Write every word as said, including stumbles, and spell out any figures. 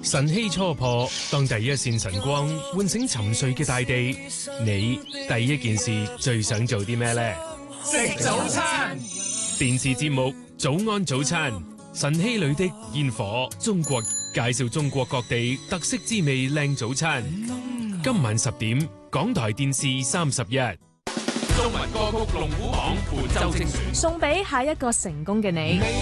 晨曦初破，當第一線晨光喚醒沉睡嘅大地，你第一件事最想做啲咩呢？ 食早餐。 電視節目《早安早餐》，晨曦裏的煙火，中國介紹中國各地特色滋味靚早餐。今晚十點，港台電視三十一。 中文歌曲龍虎榜本周精選， 送俾下一個成功嘅你。